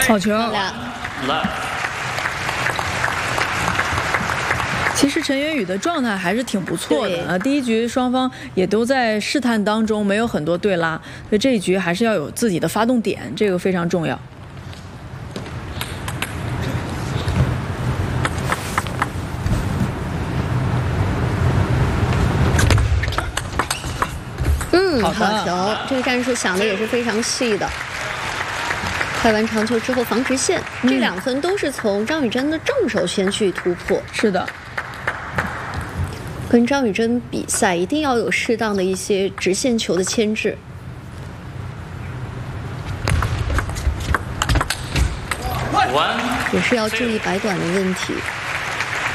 好球！其实陈圆宇的状态还是挺不错的啊。第一局双方也都在试探当中，没有很多对拉，所以这一局还是要有自己的发动点，这个非常重要。 好球！这个战术想的也是非常细的。开完长球之后防直线，这2分都是从张雨铮的正手先去突破。 是的。 跟张雨铮比赛一定要有适当的一些直线球的牵制，也是要注意摆短的问题。